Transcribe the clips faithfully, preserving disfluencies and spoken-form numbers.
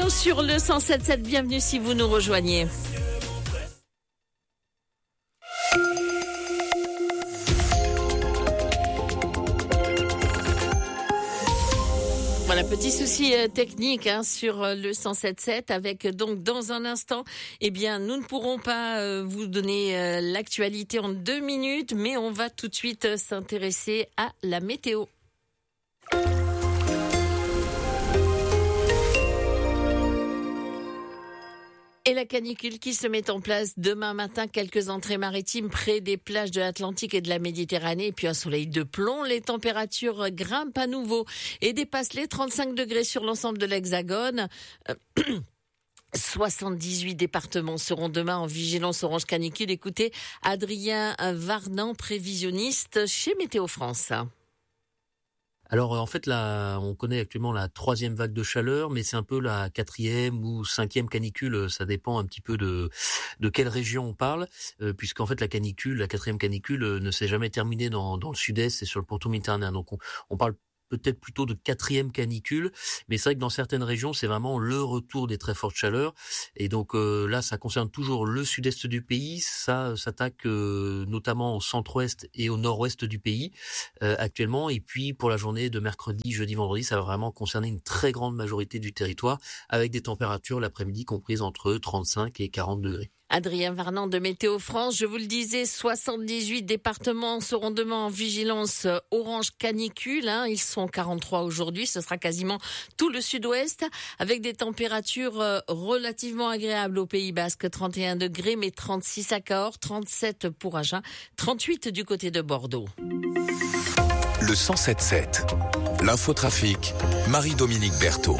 Verno sur le cent sept virgule sept. Bienvenue si vous nous rejoignez. Voilà, petit souci euh, technique hein, sur euh, le cent sept virgule sept avec donc dans un instant, eh bien nous ne pourrons pas euh, vous donner euh, l'actualité en deux minutes, mais on va tout de suite euh, s'intéresser à la météo. Et la canicule qui se met en place demain matin, quelques entrées maritimes près des plages de l'Atlantique et de la Méditerranée, et puis un soleil de plomb. Les températures grimpent à nouveau et dépassent les trente-cinq degrés sur l'ensemble de l'Hexagone. Euh, soixante-dix-huit départements seront demain en vigilance orange canicule. Écoutez, Adrien Varnan, prévisionniste chez Météo France. Alors en fait là, on connaît actuellement la troisième vague de chaleur, mais c'est un peu la quatrième ou cinquième canicule. Ça dépend un petit peu de de quelle région on parle, euh, puisqu'en fait la canicule, la quatrième canicule, euh, ne s'est jamais terminée dans dans le sud-est et sur le pourtour méditerranéen. Donc on, on parle peut-être plutôt de quatrième canicule, mais c'est vrai que dans certaines régions, c'est vraiment le retour des très fortes chaleurs. Et donc euh, là, ça concerne toujours le sud-est du pays. Ça s'attaque euh, notamment au centre-ouest et au nord-ouest du pays euh, actuellement. Et puis pour la journée de mercredi, jeudi, vendredi, ça va vraiment concerner une très grande majorité du territoire, avec des températures l'après-midi comprises entre trente-cinq et quarante degrés. Adrien Varnan de Météo France, je vous le disais, soixante-dix-huit départements seront demain en vigilance orange canicule. Hein. Ils sont quarante-trois aujourd'hui, ce sera quasiment tout le sud-ouest, avec des températures relativement agréables au Pays Basque, trente et un degrés, mais trente-six à Cahors, trente-sept pour Agen, trente-huit du côté de Bordeaux. Le cent sept virgule sept, l'infotrafic, Marie-Dominique Berthaud.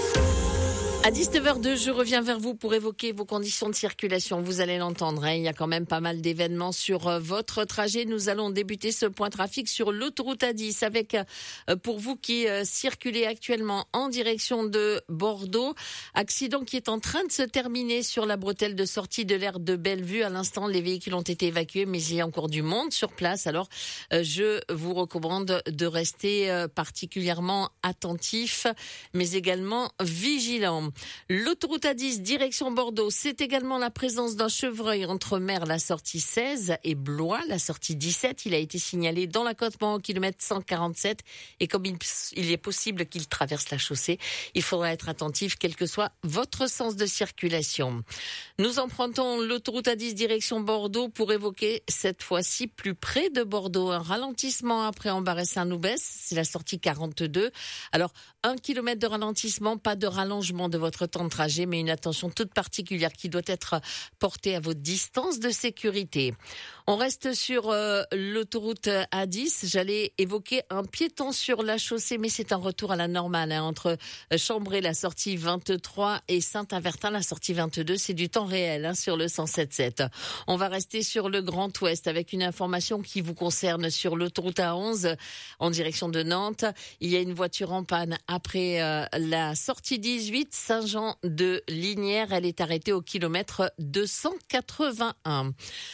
À dix-neuf heures deux, je reviens vers vous pour évoquer vos conditions de circulation. Vous allez l'entendre, hein, il y a quand même pas mal d'événements sur euh, votre trajet. Nous allons débuter ce point trafic sur l'autoroute A dix avec, euh, pour vous qui euh, circulez actuellement en direction de Bordeaux, accident qui est en train de se terminer sur la bretelle de sortie de l'aire de Bellevue. À l'instant, les véhicules ont été évacués, mais il y a encore du monde sur place. Alors, euh, je vous recommande de rester euh, particulièrement attentif, mais également vigilant. L'autoroute A dix, direction Bordeaux, c'est également la présence d'un chevreuil entre Mer, la sortie seize, et Blois, la sortie dix-sept. Il a été signalé dans l'accotement au kilomètre cent quarante-sept, et comme il, il est possible qu'il traverse la chaussée, il faudra être attentif, quel que soit votre sens de circulation. Nous empruntons l'autoroute A dix, direction Bordeaux, pour évoquer cette fois-ci plus près de Bordeaux un ralentissement après Ambarès-Saint-Loubès, c'est la sortie quarante-deux. Alors, un kilomètre de ralentissement, pas de rallongement de votre temps de trajet, mais une attention toute particulière qui doit être portée à votre distance de sécurité. On reste sur euh, l'autoroute A dix. J'allais évoquer un piéton sur la chaussée, mais c'est un retour à la normale hein, entre Chambray, la sortie vingt-trois, et Saint-Avertin, la sortie vingt-deux. C'est du temps réel hein, sur le cent sept virgule sept. On va rester sur le Grand Ouest avec une information qui vous concerne sur l'autoroute A onze en direction de Nantes. Il y a une voiture en panne après euh, la sortie dix-huit, Saint-Jean-de-Lignières. Elle est arrêtée au kilomètre deux cent quatre-vingt-un.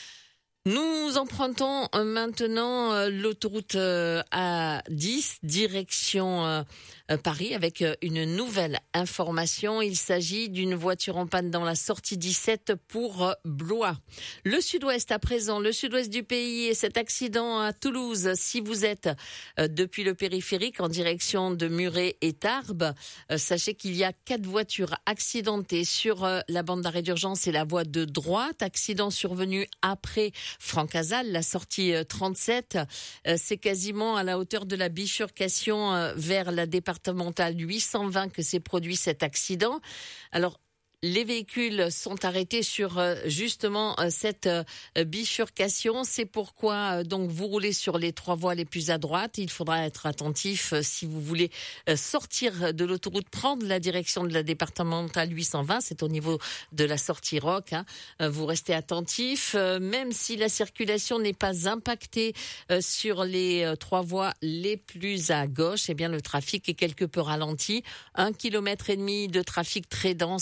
Nous empruntons maintenant l'autoroute A dix, direction Paris, avec une nouvelle information. Il s'agit d'une voiture en panne dans la sortie dix-sept pour Blois. Le sud-ouest à présent, le sud-ouest du pays, et cet accident à Toulouse. Si vous êtes depuis le périphérique en direction de Muret et Tarbes, sachez qu'il y a quatre voitures accidentées sur la bande d'arrêt d'urgence et la voie de droite. Accident survenu après Francazal, la sortie trente-sept, euh, c'est quasiment à la hauteur de la bifurcation euh, vers la départementale huit cent vingt que s'est produit cet accident. Alors, les véhicules sont arrêtés sur euh, justement euh, cette euh, bifurcation. C'est pourquoi euh, donc vous roulez sur les trois voies les plus à droite. Il faudra être attentif euh, si vous voulez euh, sortir de l'autoroute, prendre la direction de la départementale huit cent vingt. C'est au niveau de la sortie Roc. Hein. Euh, vous restez attentif, euh, même si la circulation n'est pas impactée euh, sur les euh, trois voies les plus à gauche. Eh bien, le trafic est quelque peu ralenti. Un kilomètre et demi de trafic très dense, hein, pas de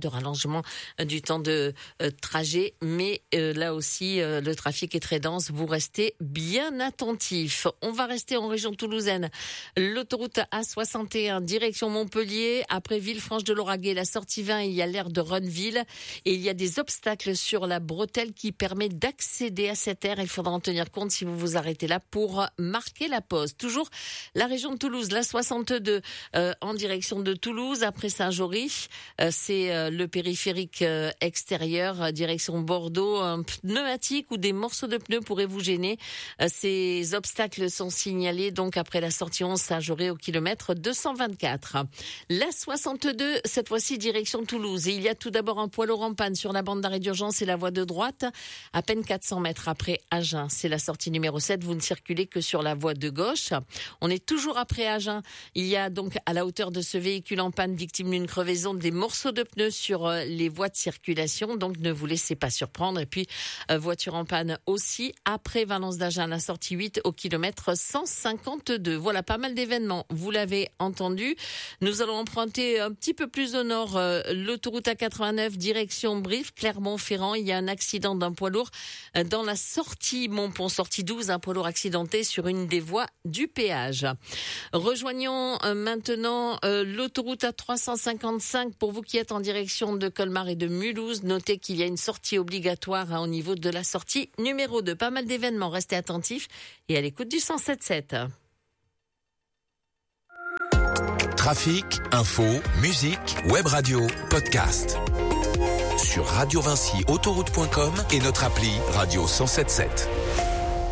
de rallongement du temps de euh, trajet, mais euh, là aussi euh, le trafic est très dense, vous restez bien attentifs. On va rester en région toulousaine. L'autoroute A soixante et un direction Montpellier, après Villefranche-de-Lauragais, la sortie vingt, il y a l'aire de Ronneville et il y a des obstacles sur la bretelle qui permet d'accéder à cette aire. Il faudra en tenir compte si vous vous arrêtez là pour marquer la pause. Toujours la région de Toulouse, la soixante-deux euh, en direction de Toulouse, après Saint-Jory, euh, c'est euh, le périphérique euh, extérieur, euh, direction Bordeaux, un pneumatique ou des morceaux de pneus pourraient vous gêner. Euh, ces obstacles sont signalés donc après la sortie onze Saint-Jory au kilomètre deux cent vingt-quatre. La soixante-deux, cette fois-ci direction Toulouse. Et il y a tout d'abord un poids lourd en panne sur la bande d'arrêt d'urgence et la voie de droite, à peine quatre cents mètres après Agen. C'est la sortie numéro sept, vous ne circulez que sur la voie de gauche. On est toujours après Agen. Il y a donc à la hauteur de ce véhicule en panne victime d'une crevaison des morceaux de pneus sur les voies de circulation, donc ne vous laissez pas surprendre. Et puis euh, voiture en panne aussi après Valence d'Agen, la sortie huit au kilomètre cent cinquante-deux. Voilà, pas mal d'événements, vous l'avez entendu. Nous allons emprunter un petit peu plus au nord euh, l'autoroute A quatre-vingt-neuf direction Brive, Clermont-Ferrand. Il y a un accident d'un poids lourd euh, dans la sortie Montpont, sortie douze, un poids lourd accidenté sur une des voies du péage. Rejoignons euh, maintenant euh, l'autoroute A trois cent cinquante-cinq pour vous qui êtes en direction de Colmar et de Mulhouse. Notez qu'il y a une sortie obligatoire hein, au niveau de la sortie numéro deux. Pas mal d'événements, restez attentifs et à l'écoute du cent sept sept. Trafic, info, musique, web radio, podcast. Sur radio vinci autoroute point com et notre appli Radio cent soixante-dix-sept.